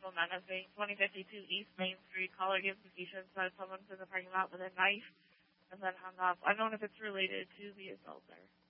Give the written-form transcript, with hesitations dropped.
vehicle menacing. 2052 East Main Street. Caller gives Keisha said someone's in the parking lot with a knife and then hung up. Unknown if it's related to the assault there.